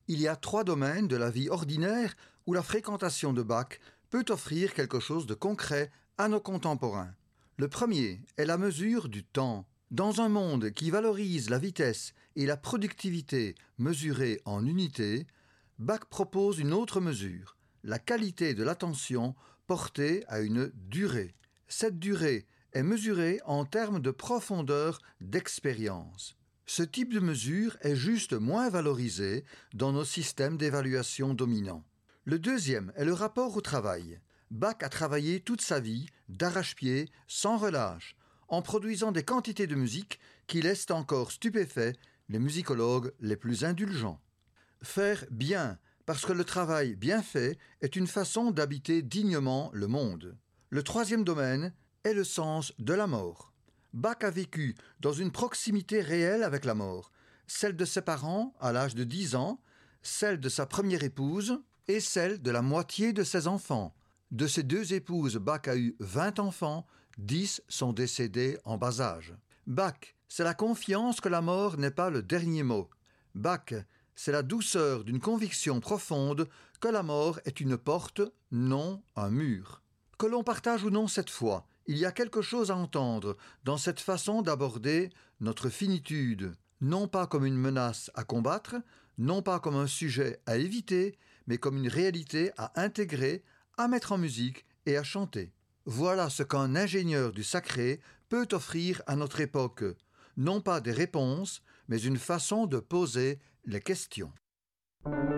Il y a 3 domaines de la vie ordinaire où la fréquentation de Bach peut offrir quelque chose de concret à nos contemporains. Le premier est la mesure du temps. Dans un monde qui valorise la vitesse et la productivité mesurées en unités, Bach propose une autre mesure, la qualité de l'attention portée à une durée. Cette durée est mesurée en termes de profondeur d'expérience. Ce type de mesure est juste moins valorisé dans nos systèmes d'évaluation dominants. Le deuxième est le rapport au travail. Bach a travaillé toute sa vie, d'arrache-pied, sans relâche, en produisant des quantités de musique qui laissent encore stupéfaits les musicologues les plus indulgents. Faire bien, parce que le travail bien fait est une façon d'habiter dignement le monde. Le troisième domaine est le sens de la mort. Bach a vécu dans une proximité réelle avec la mort, celle de ses parents à l'âge de 10 ans, celle de sa première épouse et celle de la moitié de ses enfants. De ses 2 épouses, Bach a eu 20 enfants, 10 sont décédés en bas âge. Bach, c'est la confiance que la mort n'est pas le dernier mot. Bach, c'est la douceur d'une conviction profonde que la mort est une porte, non un mur. Que l'on partage ou non cette foi, il y a quelque chose à entendre dans cette façon d'aborder notre finitude, non pas comme une menace à combattre, non pas comme un sujet à éviter, mais comme une réalité à intégrer, à mettre en musique et à chanter. Voilà ce qu'un ingénieur du sacré peut offrir à notre époque, non pas des réponses, mais une façon de poser les questions.